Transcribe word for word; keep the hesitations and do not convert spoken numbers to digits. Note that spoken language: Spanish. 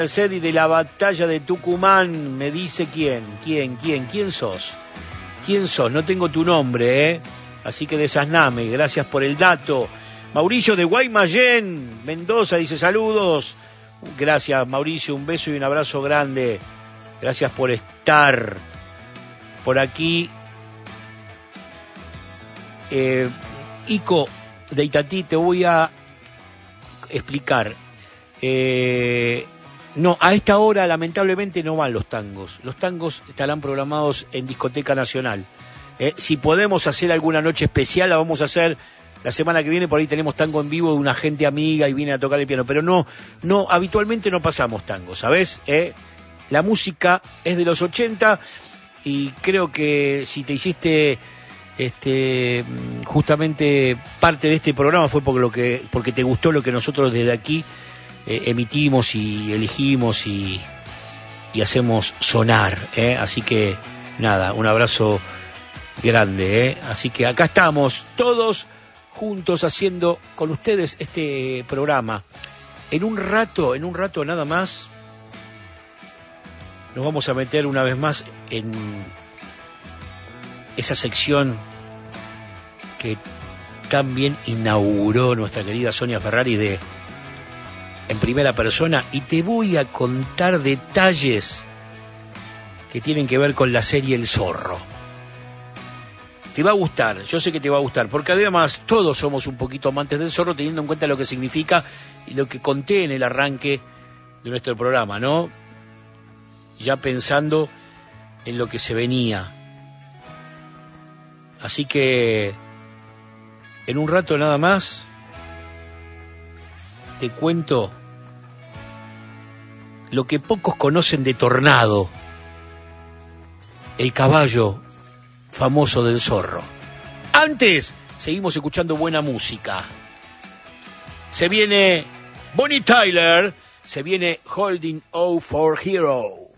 Mercedes de la batalla de Tucumán, me dice quién, quién, quién, quién sos, quién sos, no tengo tu nombre, ¿eh? Así que desasname, gracias por el dato. Mauricio de Guaymallén, Mendoza, dice saludos. Gracias Mauricio, un beso y un abrazo grande. Gracias por estar por aquí. Eh, Ico de Itatí, te voy a explicar. Eh, no, a esta hora lamentablemente no van los tangos. Los tangos estarán programados en Discoteca Nacional. Eh, si podemos hacer alguna noche especial, la vamos a hacer la semana que viene. Por ahí tenemos tango en vivo de una gente amiga y viene a tocar el piano. Pero no, no, habitualmente no pasamos tango, ¿sabes? Eh, la música es de los ochenta y creo que si te hiciste este justamente parte de este programa fue porque lo que porque te gustó lo que nosotros desde aquí eh, emitimos y elegimos y, y hacemos sonar, ¿eh? Así que nada, un abrazo grande, ¿eh? Así que acá estamos todos juntos haciendo con ustedes este programa. En un rato, en un rato nada más nos vamos a meter una vez más en esa sección que tan bien inauguró nuestra querida Sonia Ferrari de En Primera Persona, y te voy a contar detalles que tienen que ver con la serie El Zorro. Te va a gustar, yo sé que te va a gustar, porque además todos somos un poquito amantes del zorro, teniendo en cuenta lo que significa y lo que conté en el arranque de nuestro programa, ¿no? Ya pensando en lo que se venía. Así que en un rato nada más te cuento lo que pocos conocen de Tornado, el caballo famoso del zorro. Antes, seguimos escuchando buena música. Se viene Bonnie Tyler, se viene Holding O for Hero.